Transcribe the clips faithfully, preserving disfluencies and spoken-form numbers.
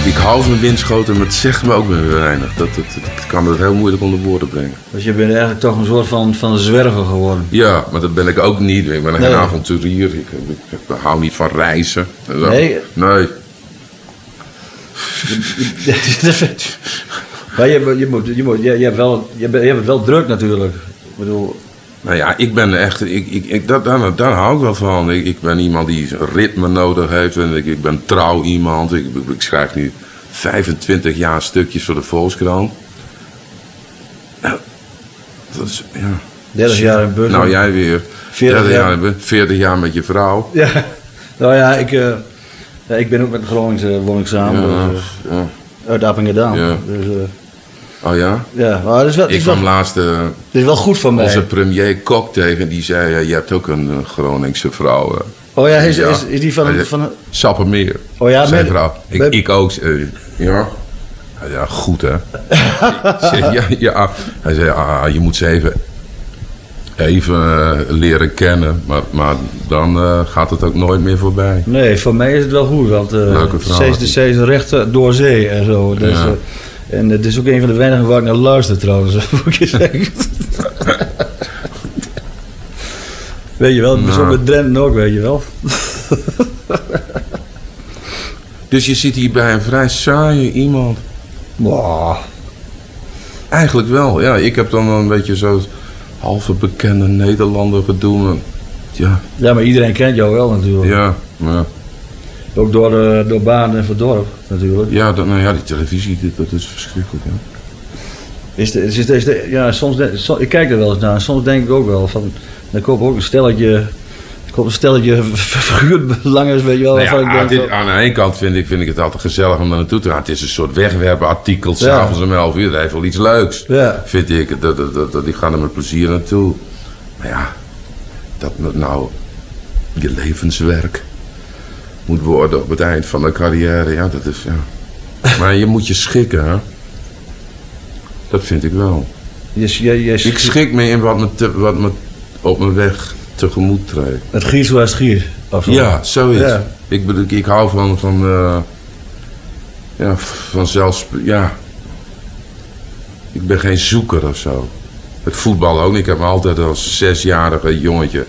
Ik hou van windschoten, maar het zegt me ook weer weinig. Dat, dat, dat, ik kan het heel moeilijk onder woorden brengen. Dus je bent eigenlijk toch een soort van, van zwerver geworden. Ja, maar dat ben ik ook niet. Ik ben Nee. geen avonturier. Ik, ik, ik hou niet van reizen. En zo. Nee? Nee. Maar je, je, moet, je, moet, je, je, hebt wel, je, bent- je hebt het wel druk natuurlijk. Ik bedoel, Nou ja, ik ben echt... Ik, ik, ik, dat, daar, daar hou ik wel van. Ik, ik ben iemand die ritme nodig heeft. En ik, ik ben trouw iemand. Ik, ik, ik schrijf nu vijfentwintig jaar stukjes voor de Volkskrant. Nou, dat is... Ja. dertig jaar in Bussen. Nou, jij weer. veertig dertig jaar. jaar, veertig jaar met je vrouw. Ja, nou ja, ik, uh, ja, ik ben ook met een Groningse woon ik samen. Ja, Dus, uh, ja. uit Appingedam. Ja. Dus, uh, Oh ja? ja, maar het is wel, het Ik is wel, kwam laatst uh, het is wel goed van mij. onze premier Kok tegen. Die zei, uh, je hebt ook een uh, Groningse vrouw. Uh. Oh ja, is, Ja. is, is die van, Hij een- zei, van een... Sappemeer. Oh ja, zijn met- vrouw. Ik, bij- ik ook. Uh, ja. Hij zei, ja, goed hè. Ik zei, ja, ja. Hij zei, ah, je moet ze even, even uh, leren kennen. Maar, maar dan uh, gaat het ook nooit meer voorbij. Nee, voor mij is het wel goed, want uh, Leuke vrouw. zee is de zee is recht uh, door zee en zo. Dus, Ja. uh, en het is ook een van de weinigen waar ik naar luister trouwens, moet je zeggen. Weet je wel, Nou. zo met Drenthe ook, weet je wel. Dus je zit hier bij een vrij saaie iemand. Wow. Eigenlijk wel, ja. Ik heb dan een beetje zo'n halve bekende Nederlander gedoe. maar Ja, Ja, maar iedereen kent jou wel natuurlijk. ja, ja. Ook door, uh, door Baan en Verdorp natuurlijk. Ja, dat, nou ja, die televisie, dit, dat is verschrikkelijk. Hè? Is de, is de, is de, ja, soms, de- so- ik kijk er wel eens naar en soms denk ik ook wel van, dan koop ik ook een stelletje, ik koop een stelletje verhuurlangers, weet je wel. Nou waarvan ja, ik denk dit, van- aan de ene kant vind ik, vind ik het altijd gezellig om daar naartoe te gaan. Het is een soort wegwerpartikel, Ja. s'avonds om elf uur. Dat heeft wel iets leuks, Ja. vind ik. Dat, dat, dat, dat, ik ga er met plezier naartoe. Maar ja, dat het nou je levenswerk moet worden op het eind van de carrière. Ja, dat is, ja. Maar je moet je schikken, hè. Dat vind ik wel. Je, je, je, Ik schik me in wat me, te, wat me op mijn weg tegemoet treedt. Het Gier zoals Gier. Of zo. Ja, zoiets. Ja. Ik, bedoel, ik hou van, van, uh, ja, van zelfs, ja. Ik ben geen zoeker of zo. Het voetbal ook niet. Ik heb me altijd als zesjarige jongetje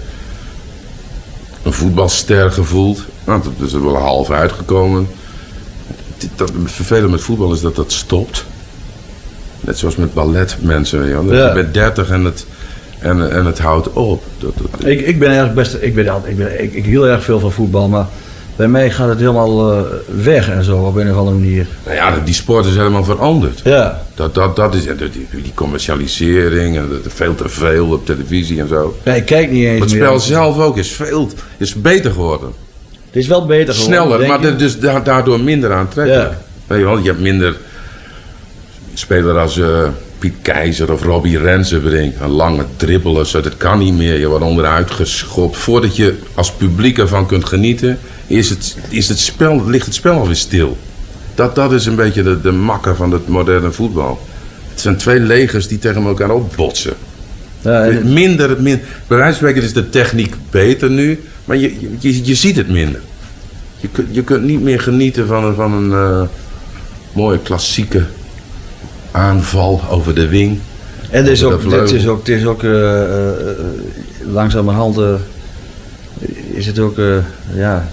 een voetbalster gevoeld. Nou, dat is er wel half uitgekomen. Het, dat, het vervelende met voetbal is dat dat stopt. Net zoals met balletmensen. Weet je wel. Ja. Je bent dertig en het, en, en het houdt op. Dat, dat, Ik, ik ben eigenlijk best, ik, ben, altijd- ik, ben, ik, ik hield erg veel van voetbal, maar bij mij gaat het helemaal uh, weg en zo op een of andere manier. Nou ja, die sport is helemaal veranderd. Ja, Dat, dat, dat is, die, die commercialisering en dat- veel te veel op televisie en zo. ja ik kijk niet eens Het meer. spel zelf ook is veel is beter geworden. Het is wel beter geworden. Sneller, denk maar je? de- dus da- daardoor minder aantrekkelijk. Ja. Weet je wel, je hebt minder speler als eh, Piet Keizer of Robbie Rensenbrink. Een lange dribbelen, zo, dat kan niet meer. Je wordt onderuit geschopt. Voordat je als publiek ervan kunt genieten, is het, is het spel, ligt het spel alweer stil. Dat, dat is een beetje de, de makker van het moderne voetbal. Het zijn twee legers die tegen elkaar opbotsen. Ja, en- Minder, min, bij wijze van spreken is de techniek beter nu, maar je, je, je ziet het minder. Je kunt, je kunt niet meer genieten van een, van een eh, mooie klassieke aanval over de wing. En het is Over ook, de vleugel. het is ook, het is ook uh, uh, langzamerhand uh, is het ook, uh, ja,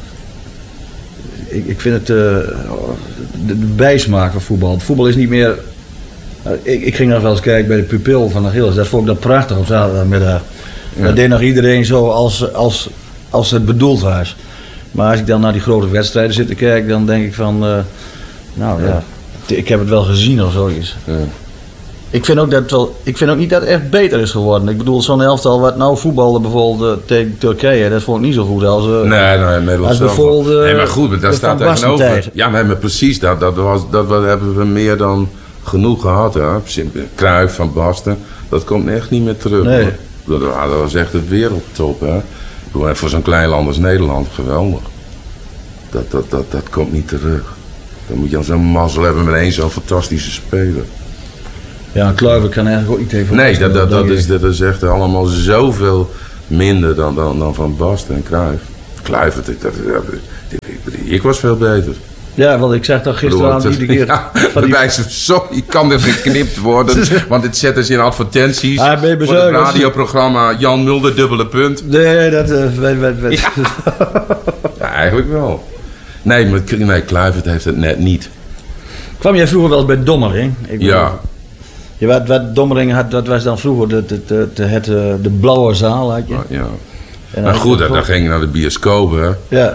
ik, ik vind het uh, de, de bijsmaak van voetbal. Voetbal is niet meer, uh, ik, ik ging nog wel eens kijken bij de Pupil van Achilles, dat vond ik dat prachtig op zaterdagmiddag. Ja. Dat deed nog iedereen zo als, als, als het bedoeld was. Maar als ik dan naar die grote wedstrijden zit te kijken, dan denk ik van, uh, nou ja, ik heb het wel gezien of zoiets. Ja. Ik vind, ook dat het wel, ik vind ook niet dat het echt beter is geworden. Ik bedoel, zo'n elftal wat nou voetbalde bijvoorbeeld uh, tegen Turkije, dat vond ik niet zo goed als... Uh, Nee, nee, Nederland Als zelf bijvoorbeeld, wel. uh, Nee, maar goed, maar daar de staat Van Basten tegenover. tijd. Ja, nee, maar precies, dat, dat, was, dat was- hebben we meer dan genoeg gehad. Hè. Cruijff, Van Basten, dat komt echt niet meer terug. Nee. hoor. Dat, dat was echt het wereldtop. Hè. Ik bedoel, en voor zo'n klein land als Nederland, geweldig. Dat, dat, dat, dat komt niet terug. Dan moet je al zo'n mazzel hebben met één zo'n fantastische speler. Ja, Kluivert kan eigenlijk ook niet tegen Van Nee, Basten, dat, dat, dat, denk is, ik. dat is echt allemaal zoveel minder dan, dan, dan Van Basten en Cruijff. Kluivert, ik, dat, dat- ik, ik, ik was veel beter. Ja, want ik zeg toch gisteravond Bedoel, iedere keer... Ja, van die- wijze, sorry, kan er geknipt worden. Want dit zetten ze in advertenties. Ah, ben je voor het bezorgd? radioprogramma Jan Mulder, dubbele punt. Nee, dat... eh, weet, weet, weet. Ja. Ja, eigenlijk wel. Nee, maar nee, Kluivert heeft het net niet. Kwam jij vroeger wel eens bij Dommering? Ik bedoel, Ja. Je, wat, wat Dommering had, dat was dan vroeger de, de, de, de, het, eh, de blauwe zaal, had je. Maar, ja. En Maar dan goed, had je- dan ging je naar de bioscoop, hè. Ja.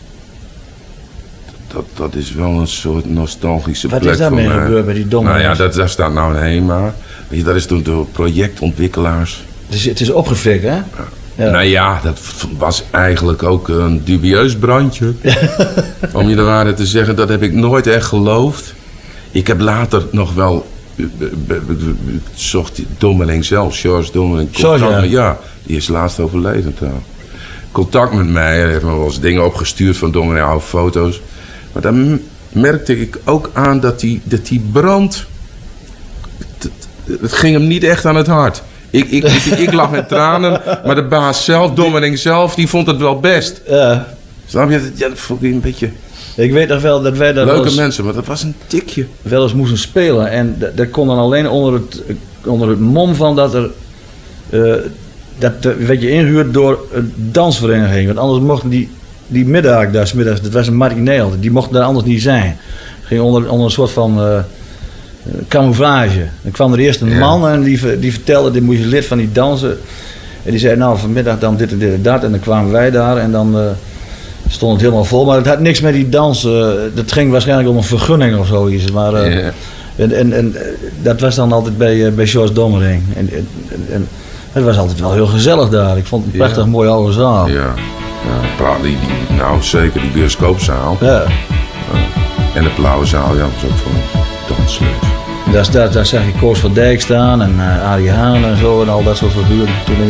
Dat, dat is wel een soort nostalgische Wat plek is daarmee voor mij. gebeurd bij die Dommering? Nou ja, dat, daar staat nou een HEMA. Weet je, dat is toen door projectontwikkelaars. Het is, het is opgefikt, hè? Ja. Nou ja, dat was eigenlijk ook een dubieus brandje. Om je de waarheid te zeggen, dat heb ik nooit echt geloofd. Ik heb later nog wel... eh, be- be- be- zocht die Dommering zelf, George Dommering. George, contact ja. met- ja, die is laatst overleden trouwens. Contact met mij, hij heeft me wel eens dingen opgestuurd van Dommering, oude foto's. Maar dan m- merkte ik ook aan dat die, dat die brand... Het, het ging hem niet echt aan het hart. Ik, ik, ik, ik lag met tranen, maar de baas zelf, Dommering zelf, die vond het wel best. Ja. Snap je? Ja, dat vond ik een beetje Ik weet nog wel dat wij daar wel leuke eens, mensen, maar dat was een tikje. wel eens moesten spelen. En dat, dat kon dan alleen onder het, onder het mom van dat er... eh, dat eh, werd je ingehuurd door een dansvereniging. Want anders mochten die, die middag, daar 's middags, dat was een matinee altijd, die mochten daar anders niet zijn. Ging onder, onder een soort van eh, camouflage. Dan kwam er eerst een Ja. man en die, ver- die vertelde, die moest je lid van die dansen. En die zei, nou vanmiddag dan dit en dit en dat. En dan kwamen wij daar en dan... eh, stond het helemaal vol, maar het had niks met die dans. eh, dat ging waarschijnlijk om een vergunning of zoiets. Maar, eh, Ja. en, en, en eh, dat was dan altijd bij, eh, bij George Dommering. En, en, en, en het was altijd wel heel gezellig daar. Ik vond het een prachtig Ja. mooie oude zaal. Ja, ja pra- die, die, nou zeker die bioscoopzaal. Ja. En de blauwe zaal, ja, was ook voor ons dansleus. Daar, daar, daar zag je Koos van Dijk staan en uh, Arie Haan en zo en al dat soort figuren. Toen